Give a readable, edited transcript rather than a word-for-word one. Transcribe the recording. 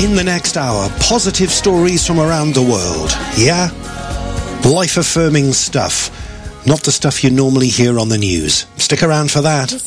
In the next hour, positive stories from around the world. Yeah? Life-affirming stuff. Not the stuff you normally hear on the news. Stick around for that.